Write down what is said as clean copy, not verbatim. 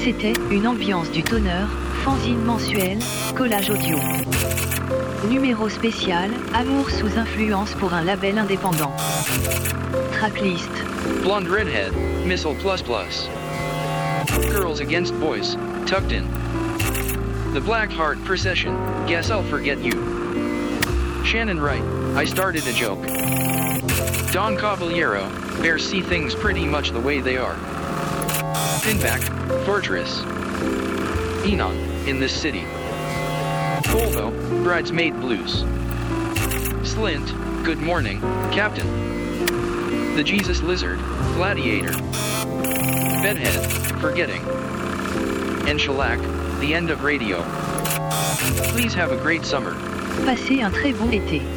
C'était une ambiance du tonneur, fanzine mensuel, collage audio. Numéro spécial, Amour sous influence pour un label indépendant. Tracklist. Blonde Redhead, Missile Plus Plus. Girls Against Boys, Tucked In. The Black Heart Procession, Guess I'll Forget You. Shannon Wright, I Started a Joke. Don Caballero, Bears See Things Pretty Much the Way They Are. Pinback, Fortress. Enon, In This City. Volvo, Bridesmaid Blues. Slint, Good Morning, Captain. The Jesus Lizard, Gladiator. Bedhead, Forgetting. And Shellac, The End of Radio. Please have a great summer. Passez un très bon été.